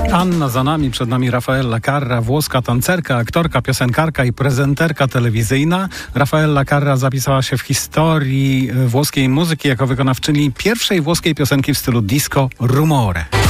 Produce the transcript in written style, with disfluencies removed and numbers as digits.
Anna za nami, przed nami Raffaella Carrà, włoska tancerka, aktorka, piosenkarka i prezenterka telewizyjna. Raffaella Carrà zapisała się w historii włoskiej muzyki jako wykonawczyni pierwszej włoskiej piosenki w stylu disco Rumore.